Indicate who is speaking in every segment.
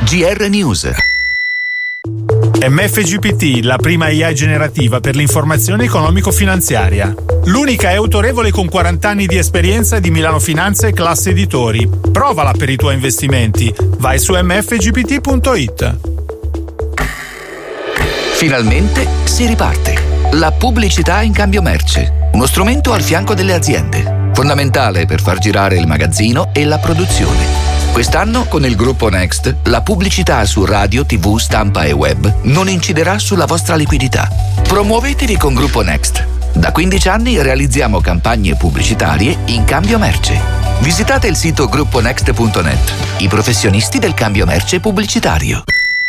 Speaker 1: GR News.
Speaker 2: MFGPT, la prima AI generativa per l'informazione economico-finanziaria. L'unica è autorevole con 40 anni di esperienza di Milano Finanza e Classe Editori. Provala per i tuoi investimenti. Vai su mfgpt.it.
Speaker 1: Finalmente si riparte. La pubblicità in cambio merce. Uno strumento al fianco delle aziende. Fondamentale per far girare il magazzino e la produzione. Quest'anno, con il gruppo Next, la pubblicità su radio, TV, stampa e web non inciderà sulla vostra liquidità. Promuovetevi con Gruppo Next. Da 15 anni realizziamo campagne pubblicitarie in cambio merce. Visitate il sito grupponext.net, i professionisti del cambio merce pubblicitario.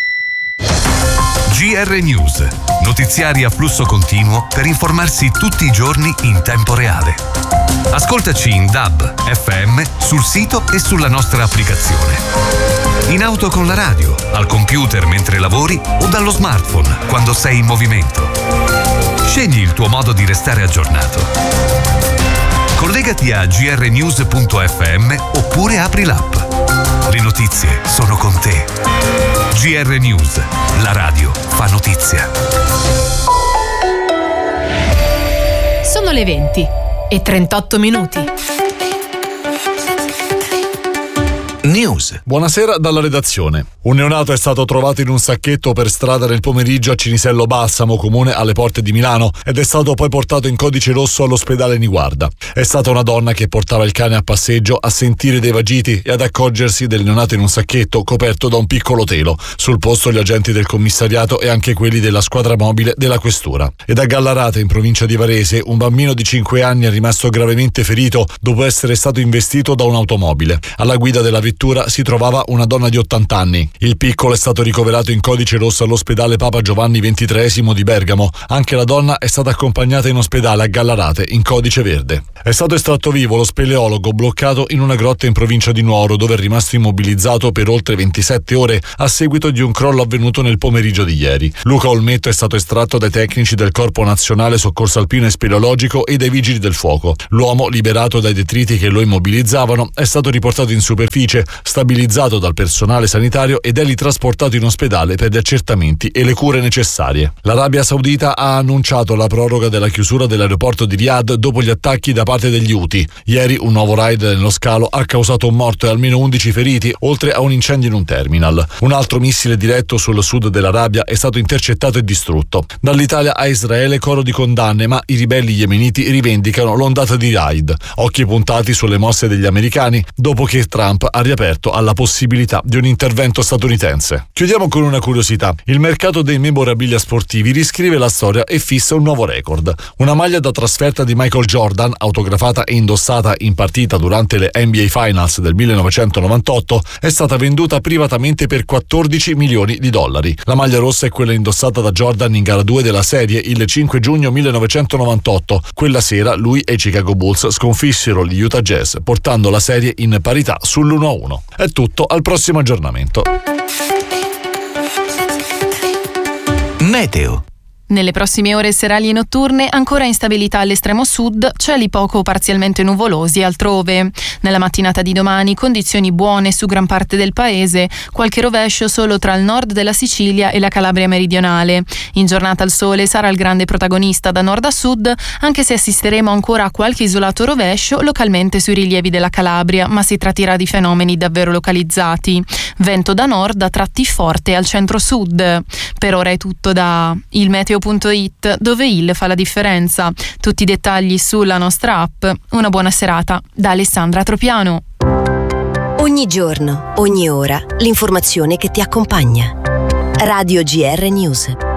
Speaker 3: GR News, notiziari a flusso continuo per informarsi tutti i giorni in tempo reale. Ascoltaci in DAB, FM, sul sito e sulla nostra applicazione. In auto con la radio, al computer mentre lavori o dallo smartphone quando sei in movimento. Scegli il tuo modo di restare aggiornato. Collegati a grnews.fm oppure apri l'app. Le notizie sono con te. GR News, la radio fa notizia.
Speaker 4: Sono le 20:38.
Speaker 1: News.
Speaker 5: Buonasera dalla redazione. Un neonato è stato trovato in un sacchetto per strada nel pomeriggio a Cinisello Balsamo, comune alle porte di Milano, ed è stato poi portato in codice rosso all'ospedale Niguarda. È stata una donna che portava il cane a passeggio a sentire dei vagiti e ad accorgersi del neonato in un sacchetto coperto da un piccolo telo. Sul posto gli agenti del commissariato e anche quelli della squadra mobile della questura. Ed a Gallarate, in provincia di Varese, un bambino di 5 anni è rimasto gravemente ferito dopo essere stato investito da un'automobile. Alla guida della vettura si trovava una donna di 80 anni. Il piccolo è stato ricoverato in codice rosso all'ospedale Papa Giovanni XXIII di Bergamo. Anche la donna è stata accompagnata in ospedale a Gallarate in codice verde. È stato estratto vivo lo speleologo bloccato in una grotta in provincia di Nuoro, dove è rimasto immobilizzato per oltre 27 ore a seguito di un crollo avvenuto nel pomeriggio di ieri. Luca Olmetto è stato estratto dai tecnici del Corpo Nazionale Soccorso Alpino e Speleologico e dai Vigili del Fuoco. L'uomo, liberato dai detriti che lo immobilizzavano, è stato riportato in superficie, stabilizzato dal personale sanitario ed è ritrasportato in ospedale per gli accertamenti e le cure necessarie. L'Arabia Saudita ha annunciato la proroga della chiusura dell'aeroporto di Riyadh dopo gli attacchi da parte degli Houthi. Ieri un nuovo raid nello scalo ha causato un morto e almeno 11 feriti, oltre a un incendio in un terminal. Un altro missile diretto sul sud dell'Arabia è stato intercettato e distrutto. Dall'Italia a Israele coro di condanne, ma i ribelli yemeniti rivendicano l'ondata di raid. Occhi puntati sulle mosse degli americani dopo che Trump ha riaperto alla possibilità di un intervento statunitense. Chiudiamo con una curiosità. Il mercato dei memorabilia sportivi riscrive la storia e fissa un nuovo record. Una maglia da trasferta di Michael Jordan, autografata e indossata in partita durante le NBA Finals del 1998, è stata venduta privatamente per $14 milioni. La maglia rossa è quella indossata da Jordan in gara 2 della serie il 5 giugno 1998. Quella sera lui e i Chicago Bulls sconfissero gli Utah Jazz, portando la serie in parità sull'1-1. È tutto, al prossimo aggiornamento.
Speaker 1: Meteo.
Speaker 4: Nelle prossime ore serali e notturne ancora instabilità all'estremo sud, cieli poco o parzialmente nuvolosi altrove. Nella mattinata di domani condizioni buone su gran parte del paese, qualche rovescio solo tra il nord della Sicilia e la Calabria meridionale. In giornata il sole sarà il grande protagonista da nord a sud, anche se assisteremo ancora a qualche isolato rovescio localmente sui rilievi della Calabria, ma si tratterà di fenomeni davvero localizzati. Vento da nord a tratti forte al centro-sud. Per ora è tutto da ilmeteo.it, dove il fa la differenza. Tutti i dettagli sulla nostra app. Una buona serata da Alessandra Tropiano.
Speaker 6: Ogni giorno, ogni ora, l'informazione che ti accompagna. Radio GR News.